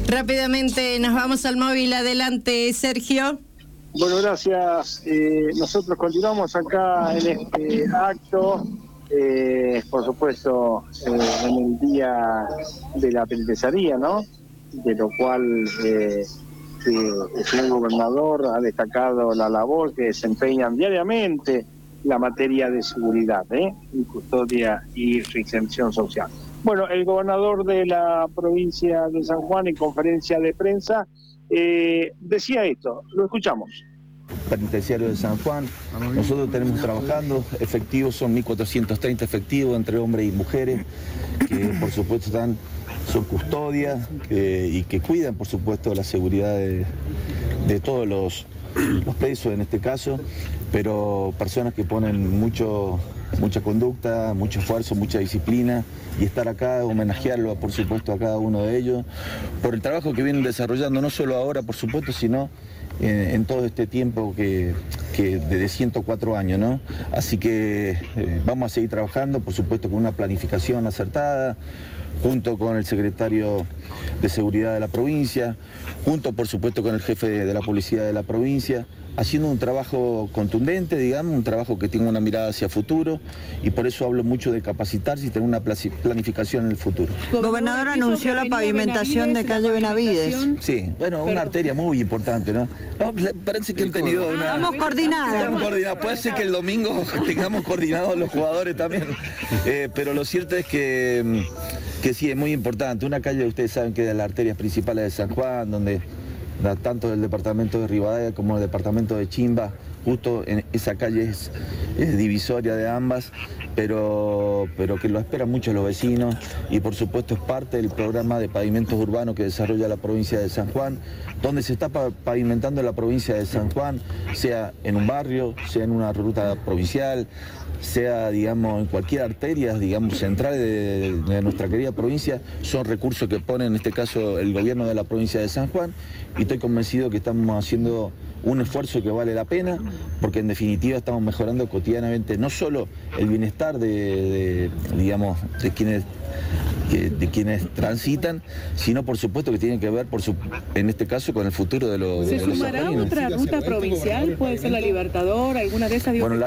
Rápidamente nos vamos al móvil. Adelante, Sergio. Bueno, gracias. Nosotros continuamos acá en este acto, por supuesto, en el día de la penitenciaría, ¿no? De lo cual el señor gobernador ha destacado la labor que desempeñan diariamente la materia de seguridad, y custodia y reinserción social. Bueno, el gobernador de la provincia de San Juan, en conferencia de prensa, decía esto, lo escuchamos. Penitenciario de San Juan, nosotros tenemos trabajando, efectivos son 1.430 efectivos entre hombres y mujeres, que por supuesto son custodias y que cuidan por supuesto la seguridad de todos los presos en este caso, pero personas que ponen mucha conducta, mucho esfuerzo, mucha disciplina, y estar acá, homenajearlo por supuesto a cada uno de ellos, por el trabajo que vienen desarrollando, no solo ahora por supuesto, sino en todo este tiempo que desde 104 años, ¿no? Así que vamos a seguir trabajando, por supuesto, con una planificación acertada, junto con el secretario de Seguridad de la provincia, junto, por supuesto, con el jefe de la policía de la provincia, haciendo un trabajo contundente, digamos, un trabajo que tenga una mirada hacia futuro, y por eso hablo mucho de capacitarse y tener una planificación en el futuro. Gobernador anunció la pavimentación de calle Benavides. Sí, bueno, una arteria muy importante, ¿no? Parece que han tenido una... Estamos coordinados. Puede ser que el domingo tengamos coordinados los jugadores también, pero lo cierto es que sí, es muy importante. Una calle, ustedes saben que es de las arterias principales de San Juan, donde tanto del departamento de Rivadavia como el departamento de Chimba, justo en esa calle es divisoria de ambas, pero que lo esperan mucho los vecinos, y por supuesto es parte del programa de pavimentos urbanos que desarrolla la provincia de San Juan, donde se está pavimentando la provincia de San Juan, sea en un barrio, sea en una ruta provincial, sea, digamos, en cualquier arteria, digamos, central de nuestra querida provincia. Son recursos que pone, en este caso, el gobierno de la provincia de San Juan, y estoy convencido que estamos haciendo un esfuerzo que vale la pena, porque en definitiva estamos mejorando cotidianamente no solo el bienestar de quienes transitan, sino por supuesto que tiene que ver, en este caso, con el futuro de los sanjuaninos. ¿Se sumará otra ruta provincial? ¿Puede ser la Libertador, alguna de esas? Bueno,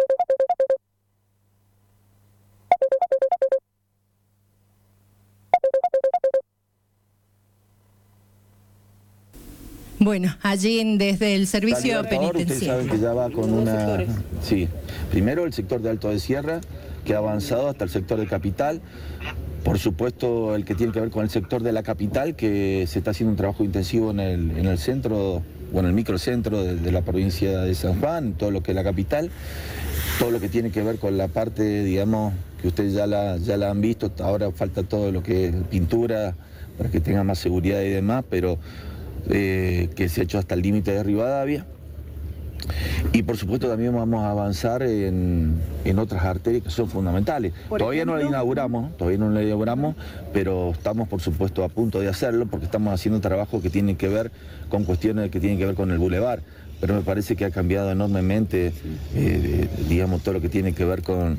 Bueno, allí desde el servicio penitenciario. Ustedes saben que ya va con una... Sí, primero el sector de Alto de Sierra, que ha avanzado hasta el sector de Capital. Por supuesto, el que tiene que ver con el sector de la capital, que se está haciendo un trabajo intensivo en el centro, o en el microcentro de la provincia de San Juan, todo lo que es la capital. Todo lo que tiene que ver con la parte, digamos, que ustedes ya la han visto. Ahora falta todo lo que es pintura, para que tenga más seguridad y demás, pero... que se ha hecho hasta el límite de Rivadavia, y por supuesto también vamos a avanzar en otras arterias que son fundamentales. Todavía no la inauguramos, pero estamos por supuesto a punto de hacerlo, porque estamos haciendo trabajos que tienen que ver con cuestiones que tienen que ver con el bulevar, pero me parece que ha cambiado enormemente, digamos, todo lo que tiene que ver con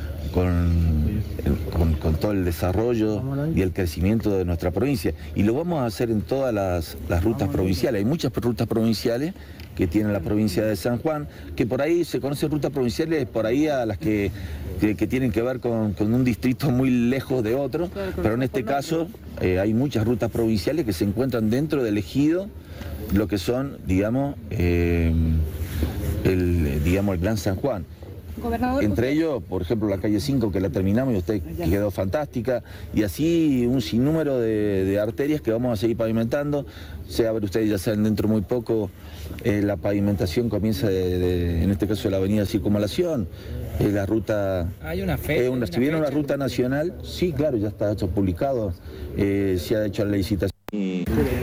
todo el desarrollo y el crecimiento de nuestra provincia, y lo vamos a hacer en todas las rutas provinciales. Hay muchas rutas provinciales que tiene la provincia de San Juan, que por ahí se conocen rutas provinciales, por ahí a las que tienen que ver con un distrito muy lejos de otro, pero en este caso hay muchas rutas provinciales que se encuentran dentro del ejido, lo que son, digamos, el Gran San Juan. Gobernador, entre ellos, por ejemplo, la calle 5, que la terminamos y usted quedó fantástica, y así un sinnúmero de arterias que vamos a seguir pavimentando. A ver, ustedes ya saben, dentro muy poco la pavimentación comienza en este caso de la avenida Circunvalación, la ruta... Hay una fecha. Si viene una ruta nacional, sí, claro, ya está hecho publicado, se ha hecho la licitación.